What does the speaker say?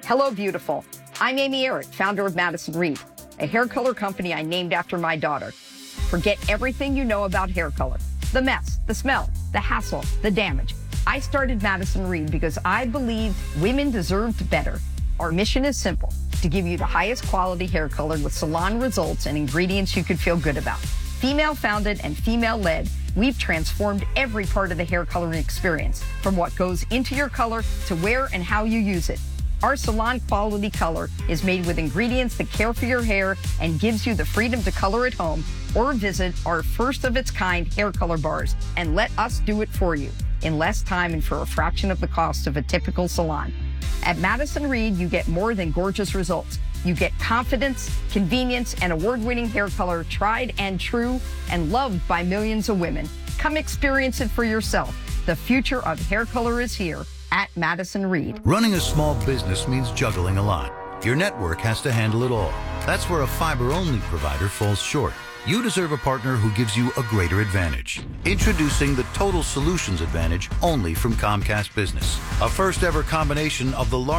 Hello, beautiful. I'm Amy Errett, founder of Madison Reed, a hair color company I named after my daughter. Forget everything you know about hair color. The mess, the smell, the hassle, the damage. I started Madison Reed because I believed women deserved better. Our mission is simple, to give you the highest quality hair color with salon results and ingredients you could feel good about. Female founded and female led, we've transformed every part of the hair coloring experience, from what goes into your color to where and how you use it. Our salon quality color is made with ingredients that care for your hair and gives you the freedom to color at home or visit our first of its kind hair color bars and let us do it for you in less time and for a fraction of the cost of a typical salon. At Madison Reed, you get more than gorgeous results. You get confidence, convenience, and award-winning hair color tried and true and loved by millions of women. Come experience it for yourself. The future of hair color is here at Madison Reed. Running a small business means juggling a lot. Your network has to handle it all. That's where a fiber-only provider falls short. You deserve a partner who gives you a greater advantage. Introducing the Total Solutions Advantage only from Comcast Business. A first-ever combination of the largest